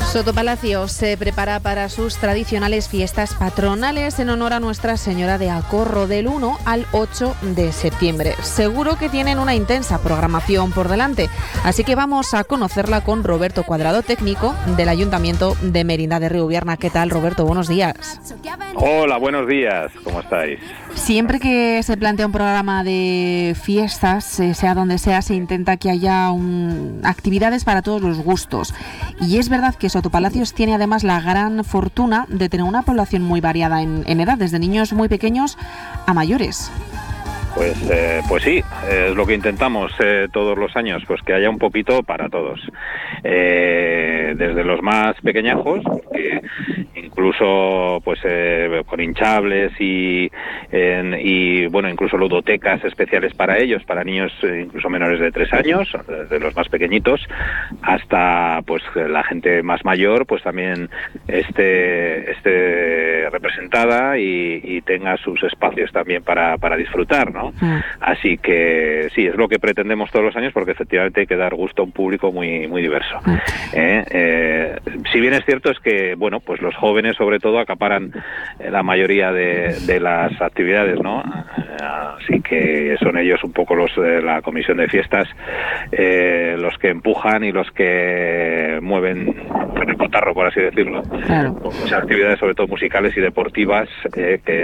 Sotopalacio se prepara para sus tradicionales fiestas patronales en honor a Nuestra Señora de Acorro del 1 al 8 de septiembre. Seguro que tienen una intensa programación por delante, así que vamos a conocerla con Roberto Cuadrado, técnico del Ayuntamiento de Merinda de Riubierna. ¿Qué tal, Roberto? Buenos días. Hola, buenos días. ¿Cómo estáis? Siempre que se plantea un programa de fiestas, sea donde sea, se intenta que haya actividades para todos los gustos. Y es verdad que Sotopalacios tiene además la gran fortuna de tener una población muy variada en edad, desde niños muy pequeños a mayores. Pues sí, es lo que intentamos todos los años, pues que haya un poquito para todos. Desde los más pequeñajos, que incluso pues con hinchables y bueno, incluso ludotecas especiales para ellos, para niños incluso menores de 3 años, de los más pequeñitos, hasta pues la gente más mayor, pues también esté representada y tenga sus espacios también para disfrutar, ¿no? Así que sí, es lo que pretendemos todos los años, porque efectivamente hay que dar gusto a un público muy diverso. Si bien es cierto es que, bueno, pues los jóvenes sobre todo acaparan la mayoría de las actividades, ¿no? Así que son ellos un poco los de la comisión de fiestas los que empujan y los que mueven el cotarro, por así decirlo. Claro. Con muchas actividades, sobre todo musicales y deportivas, que